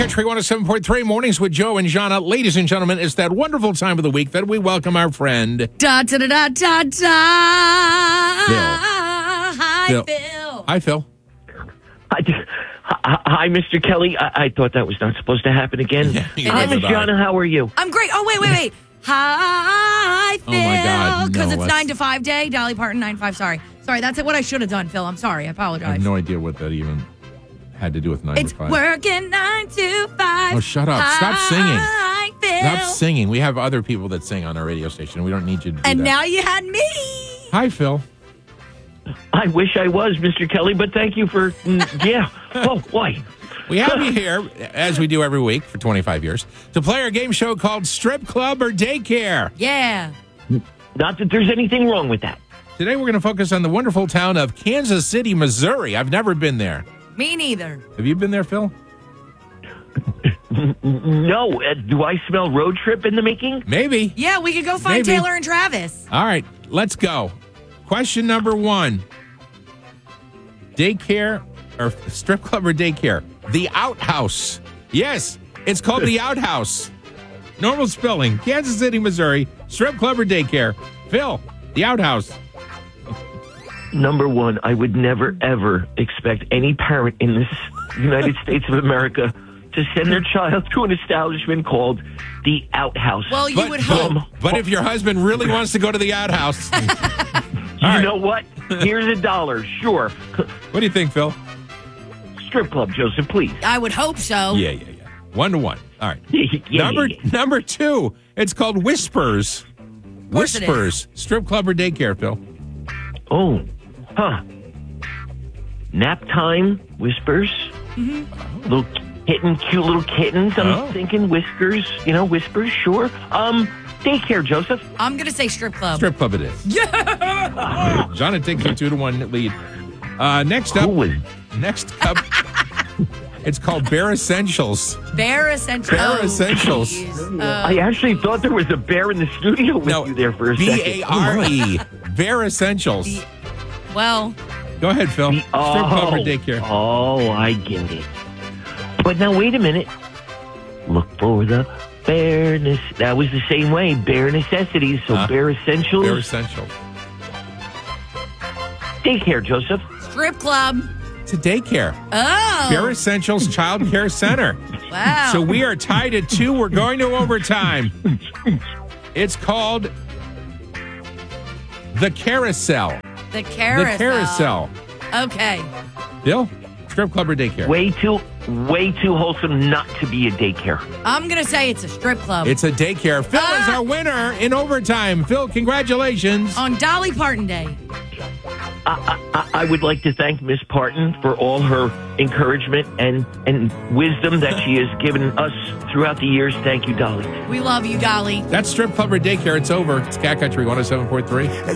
Country 107.3 Mornings with Joe and Jana. Ladies and gentlemen, it's that wonderful time of the week that we welcome our friend. Da da da da da da. Hi, Phil. Phil. Hi, Phil. Hi, Mr. Kelly. I thought that was not supposed to happen again. Yeah, Hi, Miss Jana. How are you? I'm great. Oh, wait. Hi, Phil. Oh, my God, Because no, it's that's- 9 to 5 day. Dolly Parton, 9 to 5. Sorry, that's what I should have done, Phil. I'm sorry. I apologize. I have no idea what that even had to do with 9 It's to 5. working 9 to 5. Oh, shut up. Stop singing. Hi, Phil. Stop singing. We have other people that sing on our radio station. We don't need you to do And that. now you had me. Hi, Phil. I wish I was, Mr. Kelly, but thank you for, yeah. Oh, boy. We have you here, as we do every week for 25 years, to play our game show called Strip Club or Daycare. Yeah. Not that there's anything wrong with that. Today we're going to focus on the wonderful town of Kansas City, Missouri. I've never been there. Me neither. Have you been there, Phil? No. Do I smell road trip in the making? Maybe. Yeah, we could go find Maybe. Taylor and Travis. All right, let's go. Question number 1. Daycare or strip club or daycare? The Outhouse. Yes, it's called The Outhouse. Normal spelling. Kansas City, Missouri. Strip club or daycare? Phil, The Outhouse. Number one, I would never, ever expect any parent in this United States of America to send their child to an establishment called The Outhouse. Well, you would hope. But if your husband really wants to go to The Outhouse, You know what? Here's $1. Sure. what do you think, Phil? Strip club, Joseph, please. I would hope so. Yeah. 1-1. All right. Yeah. Number 2. It's called Whispers. course it is. Whispers. Strip club or daycare, Phil? Oh, huh. Nap time, Whispers. Little kitten, cute little kittens. I'm thinking Whiskers, Whispers, sure. Daycare, Joseph. I'm going to say strip club. Strip club it is. Yeah. John takes a 2-1 lead. Next up, it's called Bare Essentials. Bare Essentials. Bare Essentials. Jeez. I actually thought there was a bear in the studio with you there for a second. B-A-R-E. Bare Essentials. Well, Go ahead, Phil. Strip club or daycare? Oh, I get it. But now, wait a minute. Look for the bareness. That was the same way. Bare necessities. So bare essentials. Bare Essentials. Daycare, Joseph. strip club. It's a daycare. Oh. Bare Essentials Child Care Center. Wow. So we are tied at 2. We're going to overtime. It's called The Carousel. The carousel. The Carousel. Okay. Bill, strip club or daycare? Way too wholesome not to be a daycare. I'm going to say it's a strip club. It's a daycare. Phil is our winner in overtime. Phil, congratulations. on Dolly Parton Day. I would like to thank Miss Parton for all her encouragement and wisdom that she has given us throughout the years. Thank you, Dolly. We love you, Dolly. That's strip club or daycare. It's over. It's Cat Country 107.3.